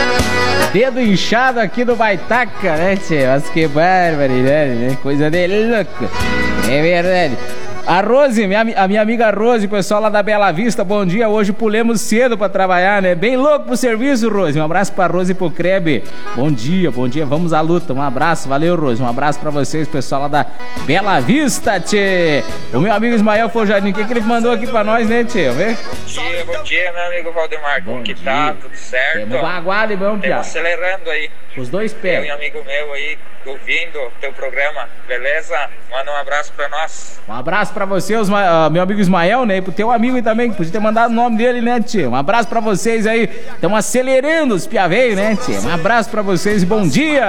Dedo inchado aqui no Baitaca, né, tchê? Mas que barbaridade, né? Coisa de louco. É verdade. A Rose, a minha amiga Rose, pessoal lá da Bela Vista, bom dia. Hoje pulemos cedo pra trabalhar, né? Bem louco pro serviço, Rose. Um abraço pra Rose e pro Krebe. Bom dia. Vamos à luta. Um abraço, valeu, Rose. Um abraço pra vocês, pessoal lá da Bela Vista, tchê. O meu amigo Ismael Forjadinho, o que ele mandou aqui pra nós, né, tchê? Bom dia, meu amigo Valdemar. Como que tá? Tudo certo? Temos baguala e bom, Temos acelerando aí. Os dois pés. Eu e um amigo meu aí, ouvindo o teu programa, beleza? Manda um abraço pra nós. Um abraço pra vocês, meu amigo Ismael, né? E pro teu amigo aí também, que podia ter mandado o nome dele, né, tio? Um abraço pra vocês aí. Estamos acelerando os piaveios, né, tio? Um abraço pra vocês e bom dia.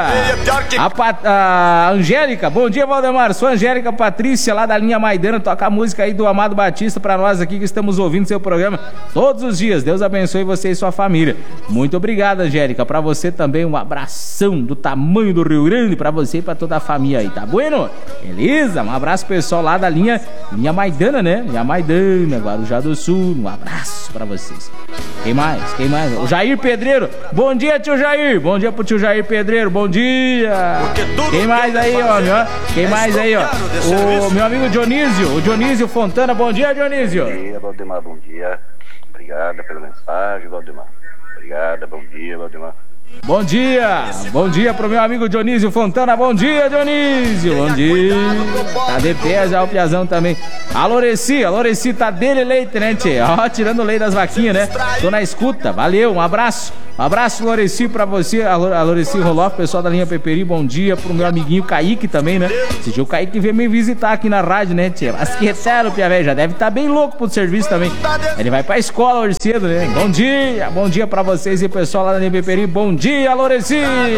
A Angélica, bom dia, Valdemar. Sou a Angélica Patrícia, lá da linha Maidana. Toca a música aí do Amado Batista pra nós aqui que estamos ouvindo seu programa todos os dias. Deus abençoe você e sua família. Muito obrigado, Angélica. Pra você também, um abração do tamanho do Rio Grande pra você e pra toda a família aí, tá bueno? Beleza? Um abraço, pessoal, lá da linha Maidana, né? Linha Maidana, Guarujá do Sul. Um abraço pra vocês. Quem mais? O Jair Pedreiro. Bom dia, tio Jair. Bom dia pro tio Jair Pedreiro. Bom dia. Quem mais aí, ó? Quem mais aí, ó? O meu amigo Dionísio. O Dionísio Fontana. Bom dia, Dionísio. Bom dia, Valdemar. Bom dia. Obrigada pela mensagem, Valdemar. Obrigada. Bom dia, Valdemar. Bom dia pro meu amigo Dionísio Fontana. Bom dia, Dionísio. Bom dia. Tá de pé já o Piazão também. A Loreci tá dele leite, né, tchê? Ó, tirando o leite das vaquinhas, né? Tô na escuta, valeu, um abraço. Um abraço, Loreci, pra você, a Loreci Roloff, pessoal da linha Peperi. Bom dia pro meu amiguinho Kaique também, né? Esse dia o Kaique veio me visitar aqui na rádio, né, tchê? Mas que sério, Piavé, já deve estar bem louco pro serviço também. Ele vai pra escola hoje cedo, né? Bom dia pra vocês e pessoal lá da linha Peperi. Bom dia, Loreci!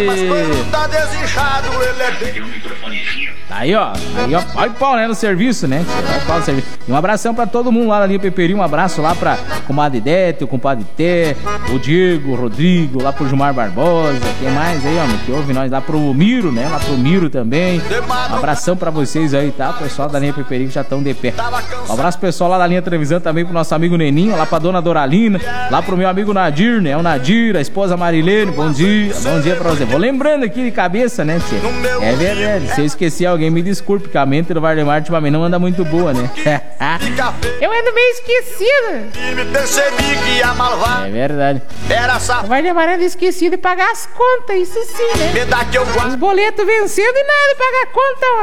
Aí, ó, vai pau, né, no serviço, né? Vai pau no serviço. E um abração pra todo mundo lá na linha Peperi. Um abraço lá pra comadre Dete, o compadre Té, o Diego, o Rodrigo, lá pro Gilmar Barbosa. Quem mais aí, ó, que ouve nós? Lá pro Miro, né? Lá pro Miro também. Um abração pra vocês aí, tá? O pessoal da linha Peperi que já estão de pé. Um abraço pessoal lá da linha Trevisan também pro nosso amigo Neninho, lá pra dona Doralina, lá pro meu amigo Nadir, né? O Nadir, a esposa Marilene. Bom dia pra você. Vou lembrando aqui de cabeça, né, tia? É verdade. Se eu esqueci alguém, me desculpe, porque a mente do Valdemar ultimamente não anda muito boa, né? Eu ando meio esquecida. É verdade. O Valdemar anda esquecido de pagar as contas, isso sim, né? Os boletos vencendo e nada de pagar a conta, ó.